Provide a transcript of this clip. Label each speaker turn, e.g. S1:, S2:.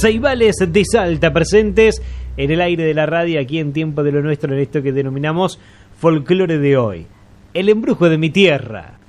S1: Ceibales de Salta presentes en el aire de la radio aquí en Tiempo de lo Nuestro, en esto que denominamos Folclore de Hoy. El embrujo de mi tierra.